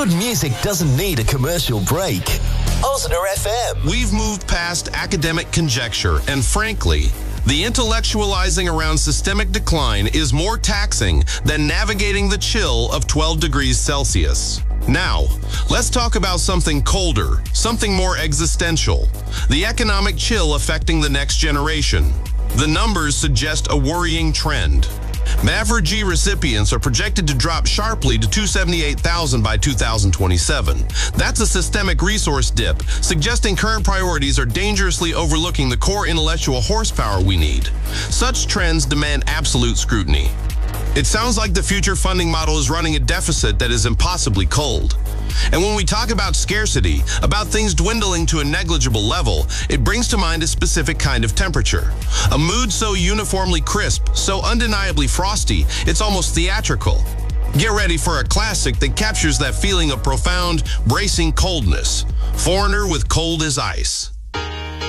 Good music doesn't need a commercial break. Osner FM. We've moved past academic conjecture, and frankly, the intellectualizing around systemic decline is more taxing than navigating the chill of 12 degrees Celsius. Now, let's talk about something colder, something more existential, the economic chill affecting the next generation. The numbers suggest a worrying trend. Maverick recipients are projected to drop sharply to 278,000 by 2027. That's a systemic resource dip, suggesting current priorities are dangerously overlooking the core intellectual horsepower we need. Such trends demand absolute scrutiny. It sounds like the future funding model is running a deficit that is impossibly cold. And when we talk about scarcity, about things dwindling to a negligible level, it brings to mind a specific kind of temperature. A mood so uniformly crisp, so undeniably frosty, it's almost theatrical. Get ready for a classic that captures that feeling of profound, bracing coldness. Foreigner with Cold as Ice.